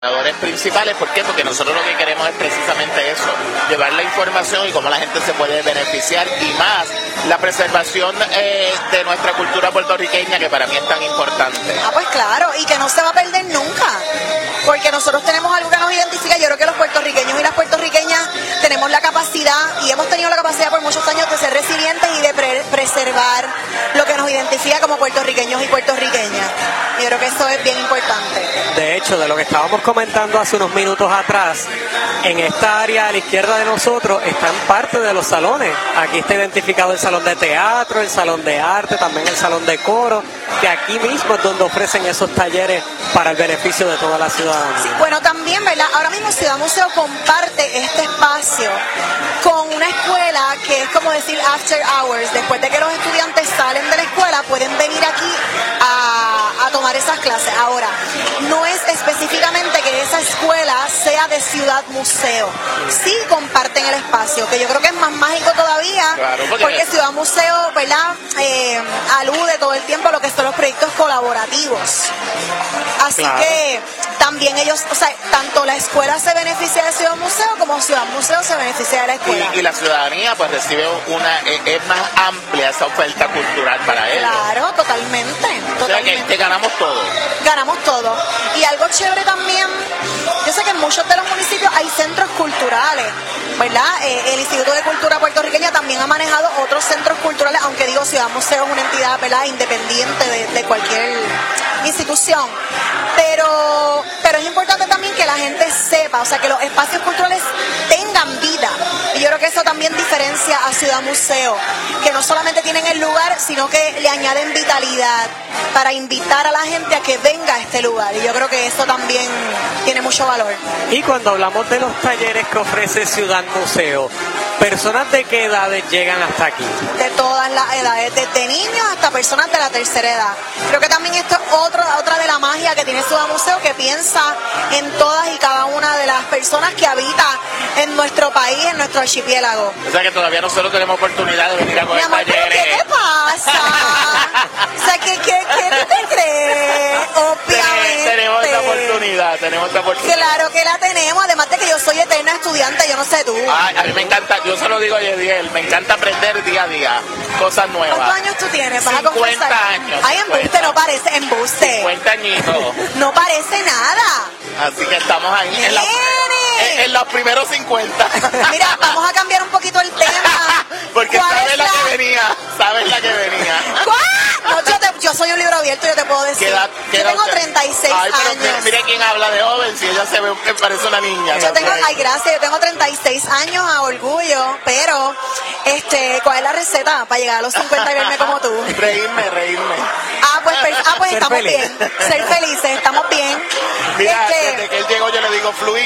principales. ¿Por qué? Porque nosotros lo que queremos es precisamente eso, llevar la información y cómo la gente se puede beneficiar, y más la preservación de nuestra cultura puertorriqueña, que para mí es tan importante. Pues claro, y que no se va a perder nunca, porque nosotros tenemos algo que nos identifica. Yo creo que los puertorriqueños y las puertorriqueñas tenemos la capacidad, y hemos tenido la capacidad por muchos años, de ser resilientes y de preservar lo que nos identifica como puertorriqueños y puertorriqueñas. Yo creo que eso es bien importante. De hecho, de lo que estábamos comentando hace unos minutos atrás, en esta área a la izquierda de nosotros están parte de los salones. Aquí está identificado el salón de teatro, el salón de arte, también el salón de coro, que aquí mismo es donde ofrecen esos talleres para el beneficio de toda la ciudadanía. Sí, bueno, también, ¿verdad? Ahora mismo Ciudad Museo comparte este espacio con una escuela que es como decir after hours. Después de que los estudiantes salen de la escuela, pueden venir aquí a tomar esas clases. Ahora, no es específicamente que esa escuela sea de Ciudad Museo. Sí comparten el espacio, que yo creo que es más mágico todavía, claro, porque Ciudad Museo, ¿verdad? Alude todo el tiempo a lo que son los proyectos colaborativos. Así claro, que también ellos, o sea, tanto la escuela se beneficia de Ciudad Museo como Ciudad Museo se beneficia de la escuela. Y la ciudadanía pues recibe es más amplia esa oferta cultural para ellos. Claro, totalmente. O sea que ganamos todo. Ganamos todo. Y algo chévere también, yo sé que en muchos de los municipios hay centros culturales, ¿verdad? El Instituto de Cultura Puertorriqueña también ha manejado otros centros culturales, aunque digo, Ciudad Museo es una entidad, ¿verdad?, independiente de cualquier institución. Pero es importante también que la gente sepa, o sea, que los espacios culturales tengan vida. Y yo creo que eso también diferencia a Ciudad Museo, que no solamente tienen el lugar, sino que le añaden vitalidad para invitar a la gente a que venga a este lugar. Y yo creo que eso también tiene mucho valor. Y cuando hablamos de los talleres que ofrece Ciudad Museo, ¿personas de qué edades llegan hasta aquí? De todas las edades, desde niños hasta personas de la tercera edad. Creo que también esto es otra de la magia que tiene Ciudad Museo, que piensa en todas y cada una de las personas que habitan en nuestro país, en nuestro archipiélago. O sea que todavía nosotros tenemos oportunidad de venir a coger talleres. ¿Qué te pasa? O sea, ¿qué tú te crees? Obviamente. Tenemos esa oportunidad. Claro que la tenemos, además de que yo soy eterna estudiante, yo no sé tú. Ay, a mí me encanta, yo se lo digo a Yediel, me encanta aprender día a día cosas nuevas. ¿Cuántos años tú tienes? 50 años. Ay, embuste, no parece, embuste. 50 añitos. No parece nada. Así que estamos ahí en los primeros 50. Mira, vamos a cambiar un poquito el tema. Porque sabes la que venía. ¿Cuál? No, yo soy un libro abierto, yo te puedo decir. Yo tengo 36 años. Mire quién habla de joven, si ella se ve que parece una niña. Gracias, yo tengo 36 años a orgullo, pero ¿cuál es la receta para llegar a los 50 y verme como tú? Reírme. Pues estamos bien. Ser felices, estamos bien. Mira, desde que él llegó yo le digo, fluye.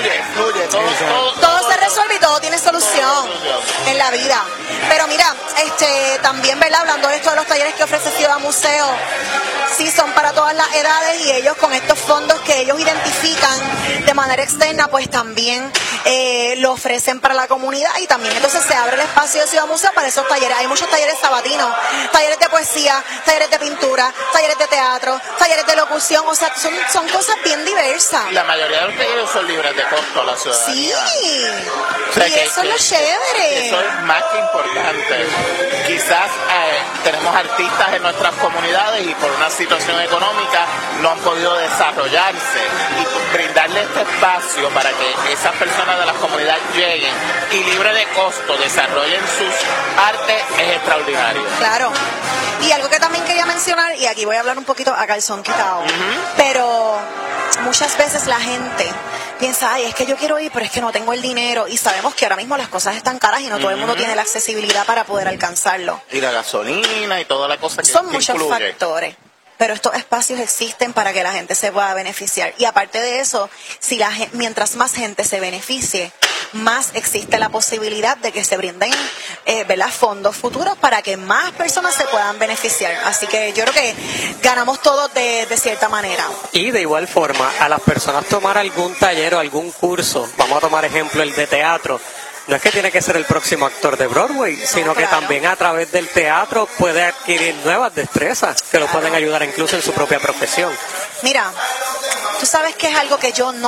Todo se resuelve y todo tiene solución en la vida. Pero mira, también, ¿verdad? Hablando de esto de los talleres que ofrece Ciudad Museo, sí son para todas las edades, y ellos con estos fondos que ellos identifican de manera externa, pues también lo ofrecen para la comunidad, y también entonces se abre el espacio de Ciudad Museo para esos talleres. Hay muchos talleres sabatinos, talleres de poesía, talleres de pintura, talleres de teatro, talleres de locución, o sea, son cosas bien diversas. La mayoría de los talleres son libres de costo a la ciudadanía. Sí, o sea, y eso es lo chévere. Eso es más que importante. Quizás tenemos artistas en nuestras comunidades y por una situación económica no han podido desarrollarse, y brindarle este espacio para que esas personas de las comunidades lleguen y libre de costo desarrollen sus artes es extraordinario. Claro. Y algo que también quería mencionar, y aquí voy a hablar un poquito a calzón quitado, pero muchas veces la gente piensa, ay, es que yo quiero ir, pero es que no tengo el dinero, y sabemos que ahora mismo las cosas están caras y no todo el mundo tiene la accesibilidad para poder alcanzarlo. Y la gasolina y toda la cosa que son muchos incluye. Factores. Pero estos espacios existen para que la gente se pueda beneficiar. Y aparte de eso, mientras más gente se beneficie, más existe la posibilidad de que se brinden ¿verdad? Fondos futuros para que más personas se puedan beneficiar. Así que yo creo que ganamos todos de cierta manera. Y de igual forma, a las personas tomar algún taller o algún curso, vamos a tomar ejemplo el de teatro, no es que tiene que ser el próximo actor de Broadway, sino que también a través del teatro puede adquirir nuevas destrezas que lo pueden ayudar incluso en su propia profesión. Mira, Tú sabes que es algo que yo no